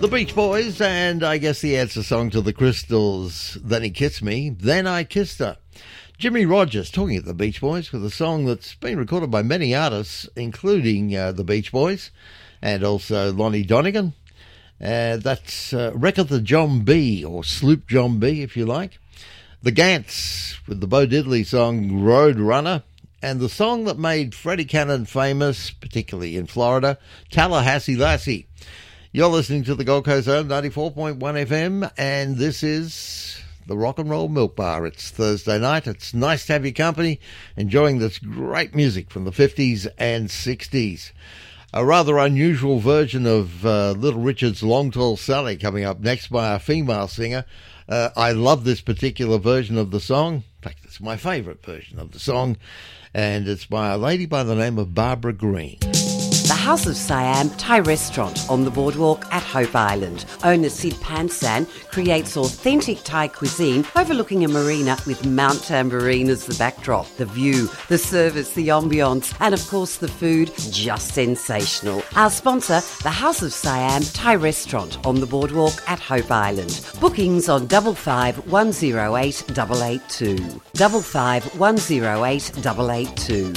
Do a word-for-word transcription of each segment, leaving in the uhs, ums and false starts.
The Beach Boys, and I guess the answer song to the Crystals, Then He Kissed Me, Then I Kissed Her. Jimmy Rogers talking at the Beach Boys with a song that's been recorded by many artists, including uh, the Beach Boys and also Lonnie Donegan. Uh, that's uh, Record the John B, or Sloop John B, if you like. The Gants with the Bo Diddley song Road Runner, and the song that made Freddie Cannon famous, particularly in Florida, Tallahassee Lassie. You're listening to the Gold Coast Zone, ninety-four point one F M, and this is the Rock and Roll Milk Bar. It's Thursday night. It's nice to have your company, enjoying this great music from the fifties and sixties. A rather unusual version of uh, Little Richard's Long Tall Sally coming up next by a female singer. Uh, I love this particular version of the song. In fact, it's my favourite version of the song, and it's by a lady by the name of Barbara Green. The House of Siam Thai restaurant on the boardwalk at Hope Island. Owner Sid Pansan creates authentic Thai cuisine overlooking a marina with Mount Tambourine as the backdrop. The view, the service, the ambience, and of course the food, just sensational. Our sponsor, the House of Siam Thai restaurant on the boardwalk at Hope Island. Bookings on double five one zero eight double eight two. Double five one zero eight double eight two.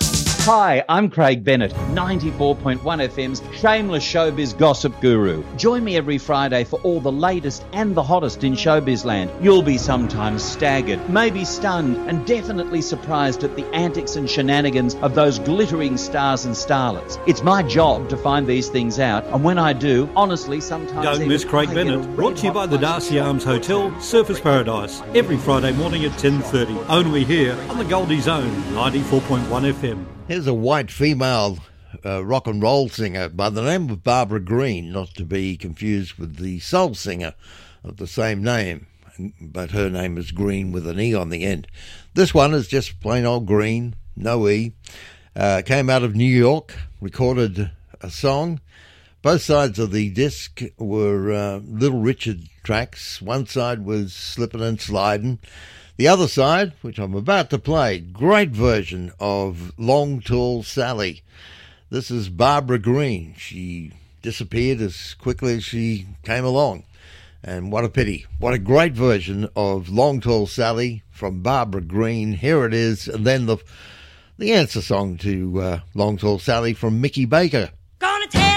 Hi, I'm Craig Bennett, ninety-four point one F M's shameless showbiz gossip guru. Join me every Friday for all the latest and the hottest in showbiz land. You'll be sometimes staggered, maybe stunned, and definitely surprised at the antics and shenanigans of those glittering stars and starlets. It's my job to find these things out, and when I do, honestly, sometimes... Don't miss Craig Bennett, brought to you by the Darcy Arms Hotel, Surfers Paradise, every Friday morning at ten thirty, only here on the Goldie Zone, ninety-four point one F M. Here's a white female uh, rock and roll singer by the name of Barbara Green, not to be confused with the soul singer of the same name, but her name is Green with an E on the end. This one is just plain old Green, no E. Uh, came out of New York, recorded a song. Both sides of the disc were uh, Little Richard tracks. One side was Slippin' and Slidin'. The other side, which I'm about to play, great version of Long Tall Sally. This is Barbara Green. She disappeared as quickly as she came along. And what a pity. What a great version of Long Tall Sally from Barbara Green. Here it is. And then the the answer song to uh, Long Tall Sally from Mickey Baker. Gonna tell